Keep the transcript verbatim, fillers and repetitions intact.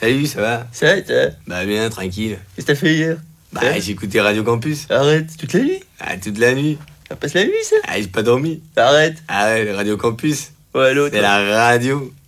Salut, ça va? Ça va, toi? Bah bien, tranquille. Qu'est-ce que t'as fait hier? Bah Hein? j'ai écouté Radio Campus. Arrête, toute la nuit? Ah, toute la nuit. Ça passe la nuit, ça? Ah, j'ai pas dormi. Arrête. Ah ouais, le Radio Campus. Ouais, l'autre. C'est la radio.